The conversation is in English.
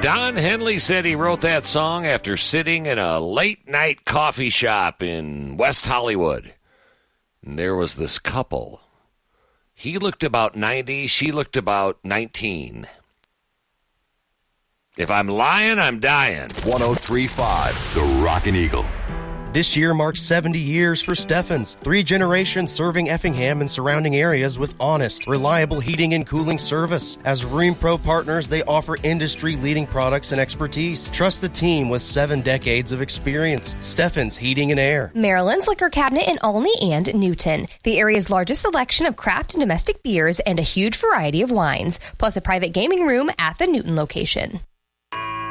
Don Henley said he wrote that song after sitting in a late-night coffee shop in West Hollywood. And there was this couple. He looked about 90, she looked about 19. If I'm lying, I'm dying. 103.5, The Rockin' Eagle. This year marks 70 years for Steffens. 3 generations serving Effingham and surrounding areas with honest, reliable heating and cooling service. As ReamPro partners, they offer industry-leading products and expertise. Trust the team with 7 decades of experience. Steffens Heating and Air. Maryland's Liquor Cabinet in Olney and Newton. The area's largest selection of craft and domestic beers and a huge variety of wines, plus a private gaming room at the Newton location.